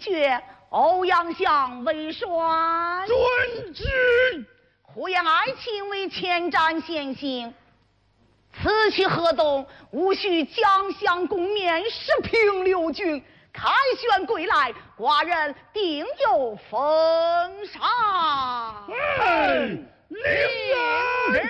爵欧阳祥为帅。 遵旨。 呼延爱卿为前瞻先行。此去河东，务须将相共面，时平六军，凯旋归来，寡人定有封赏。 领旨。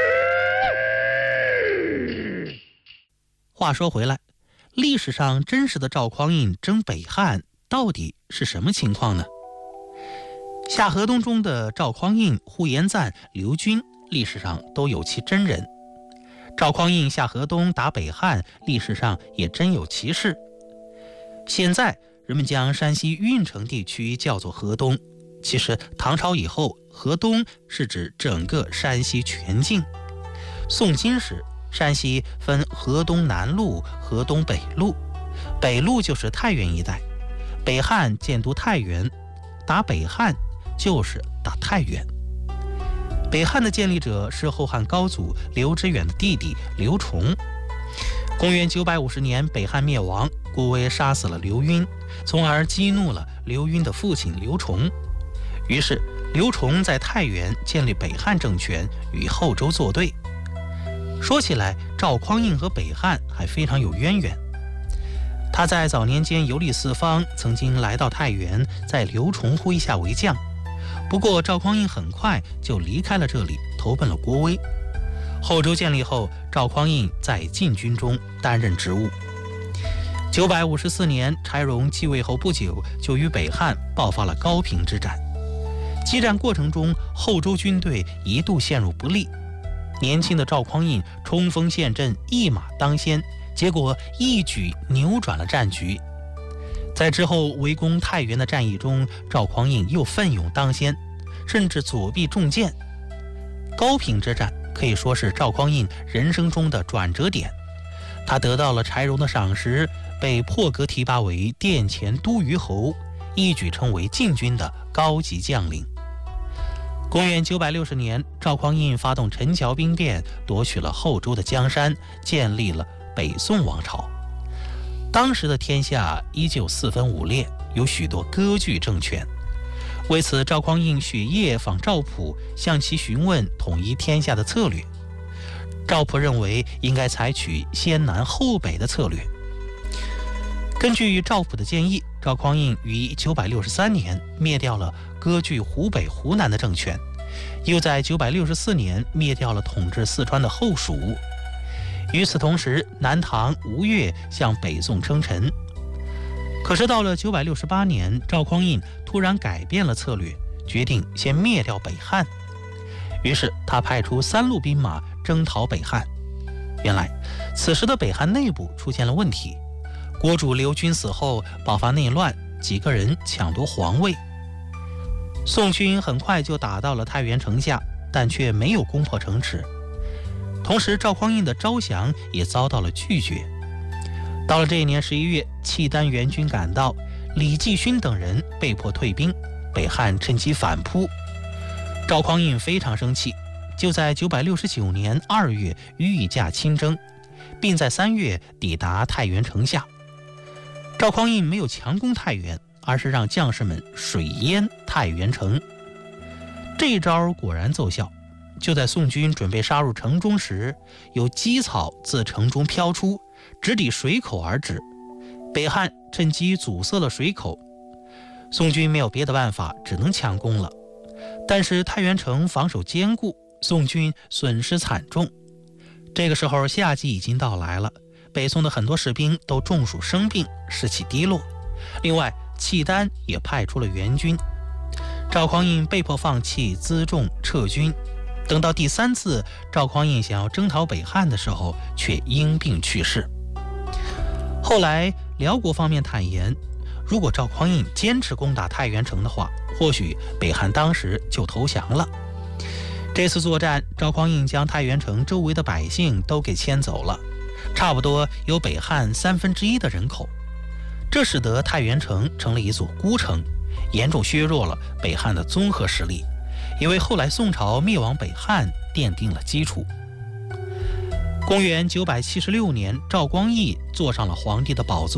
话说回来，历史上真实的赵匡胤征北汉到底是什么情况呢？夏河东中的赵匡胤、呼延赞、刘军，历史上都有其真人。赵匡胤下河东打北汉，历史上也真有其事。现在人们将山西运城地区叫做河东，其实唐朝以后，河东是指整个山西全境。宋金时，山西分河东南路、河东北路，北路就是太原一带。北汉建都太原，打北汉就是打太原。北汉的建立者是后汉高祖刘知远的弟弟刘崇。公元950年，北汉灭亡，郭威杀死了刘赟，从而激怒了刘赟的父亲刘崇。于是刘崇在太原建立北汉政权，与后周作对。说起来，赵匡胤和北汉还非常有渊源。他在早年间游历四方，曾经来到太原，在刘崇麾下为将。不过赵匡胤很快就离开了这里，投奔了郭威。后周建立后，赵匡胤在禁军中担任职务。954年，柴荣继位后不久，就与北汉爆发了高平之战。激战过程中，后周军队一度陷入不利。年轻的赵匡胤冲锋陷阵，一马当先，结果一举扭转了战局。在之后围攻太原的战役中，赵匡胤又奋勇当先，甚至左臂中箭。高平之战可以说是赵匡胤人生中的转折点，他得到了柴荣的赏识，被破格提拔为殿前都虞侯，一举成为禁军的高级将领。公元960年，赵匡胤发动陈桥兵变，夺取了后周的江山，建立了北宋王朝。当时的天下依旧四分五裂，有许多割据政权。为此，赵匡胤雪夜访赵普，向其询问统一天下的策略。赵普认为应该采取先南后北的策略。根据赵普的建议，赵匡胤于963年灭掉了割据湖北、湖南的政权，又在964年灭掉了统治四川的后蜀。与此同时，南唐、吴越向北宋称臣。可是到了968年，赵匡胤突然改变了策略，决定先灭掉北汉。于是他派出3路兵马征讨北汉。原来此时的北汉内部出现了问题，国主刘军死后爆发内乱，几个人抢夺皇位。宋军很快就打到了太原城下，但却没有攻破城池。同时赵匡胤的招降也遭到了拒绝。到了这一年11月，契丹援军赶到，李继勋等人被迫退兵，北汉趁机反扑。赵匡胤非常生气，就在969年2月御驾亲征，并在3月抵达太原城下。赵匡胤没有强攻太原，而是让将士们水淹太原城。这一招果然奏效。就在宋军准备杀入城中时，有积草自城中飘出，直抵水口而止。北汉趁机阻塞了水口，宋军没有别的办法，只能强攻了。但是太原城防守坚固，宋军损失惨重。这个时候夏季已经到来了，北宋的很多士兵都中暑生病，士气低落。另外契丹也派出了援军，赵匡胤被迫放弃辎重撤军。等到第3次赵匡胤想要征讨北汉的时候，却因病去世。后来辽国方面坦言，如果赵匡胤坚持攻打太原城的话，或许北汉当时就投降了。这次作战，赵匡胤将太原城周围的百姓都给迁走了，差不多有北汉1/3的人口。这使得太原城成了一座孤城，严重削弱了北汉的综合实力，也为后来宋朝灭亡北汉奠定了基础。公元976年，赵光义坐上了皇帝的宝座。